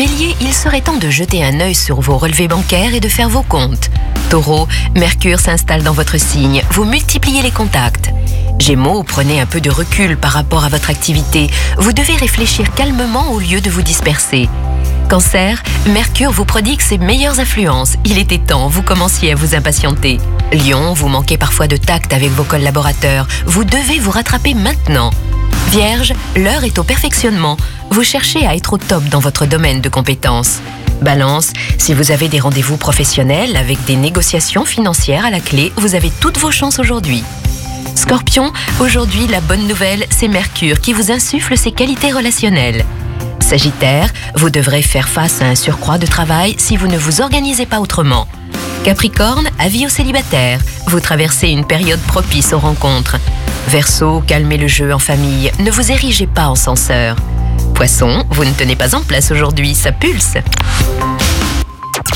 Bélier, il serait temps de jeter un œil sur vos relevés bancaires et de faire vos comptes. Taureau, Mercure s'installe dans votre signe, vous multipliez les contacts. Gémeaux, prenez un peu de recul par rapport à votre activité. Vous devez réfléchir calmement au lieu de vous disperser. Cancer, Mercure vous prodigue ses meilleures influences. Il était temps, vous commenciez à vous impatienter. Lion, vous manquez parfois de tact avec vos collaborateurs. Vous devez vous rattraper maintenant. Vierge, l'heure est au perfectionnement. Vous cherchez à être au top dans votre domaine de compétences. Balance, si vous avez des rendez-vous professionnels avec des négociations financières à la clé, vous avez toutes vos chances aujourd'hui. Scorpion, aujourd'hui la bonne nouvelle, c'est Mercure qui vous insuffle ses qualités relationnelles. Sagittaire, vous devrez faire face à un surcroît de travail si vous ne vous organisez pas autrement. Capricorne, avis aux célibataires, vous traversez une période propice aux rencontres. Verseau, calmez le jeu en famille, ne vous érigez pas en censeur. Poisson, vous ne tenez pas en place aujourd'hui, ça pulse.